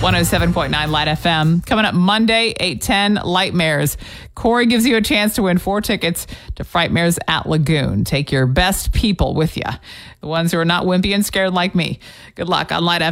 107.9 Light FM. Coming up Monday, 8:10, Lightmares. Corey gives you a chance to win 4 tickets to Frightmares at Lagoon. Take your best people with you. The ones who are not wimpy and scared like me. Good luck on Light FM.